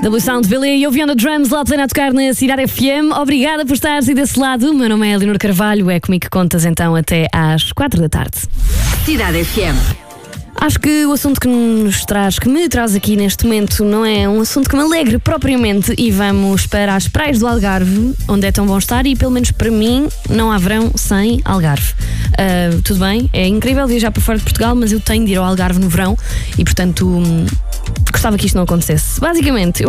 W Sound Billy e ouvindo Drums lá a tocar na Cidade FM. Obrigada por estares aí desse lado. O meu nome é Leonor Carvalho. É comigo que contas então até às 4 da tarde. Cidade FM. Acho que o assunto que me traz aqui neste momento não é um assunto que me alegre propriamente, e vamos para as praias do Algarve, onde é tão bom estar, e pelo menos para mim não há verão sem Algarve. Tudo bem, é incrível viajar para fora de Portugal, mas eu tenho de ir ao Algarve no verão e portanto gostava que isto não acontecesse. Basicamente,